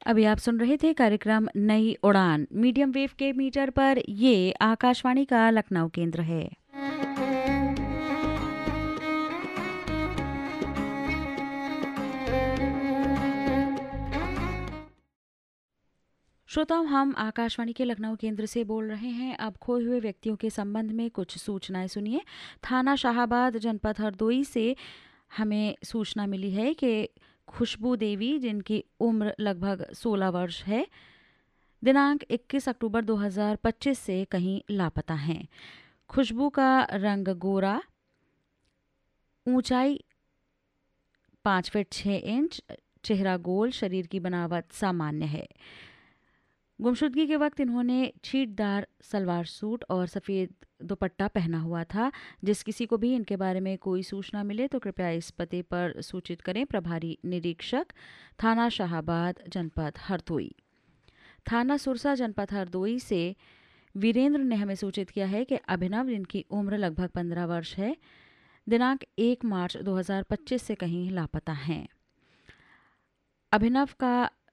अभी आप सुन रहे थे कार्यक्रम नई उड़ान मीडियम वेव के मीटर पर। ये आकाशवाणी का लखनऊ केंद्र है। श्रोताओं, हम आकाशवाणी के लखनऊ केंद्र से बोल रहे हैं। अब खोए हुए व्यक्तियों के संबंध में कुछ सूचनाएं सुनिए। थाना शाहाबाद, जनपद हरदोई से हमें सूचना मिली है कि खुशबू देवी, जिनकी उम्र लगभग 16 वर्ष है, दिनांक 21 अक्टूबर 2025 से कहीं लापता हैं। खुशबू का रंग गोरा, ऊंचाई 5 फीट 6 इंच, चेहरा गोल, शरीर की बनावट सामान्य है। गुमशुदगी के वक्त इन्होंने छींटदार सलवार सूट और सफ़ेद दुपट्टा पहना हुआ था। जिस किसी को भी इनके बारे में कोई सूचना मिले तो कृपया इस पते पर सूचित करें। प्रभारी निरीक्षक, थाना शाहाबाद, जनपद हरदोई। थाना सुरसा, जनपद हरदोई से वीरेंद्र ने हमें सूचित किया है कि अभिनव, जिनकी उम्र लगभग 15 वर्ष है, दिनांक 1 मार्च 2025 से कहीं लापता हैं। अभिनव का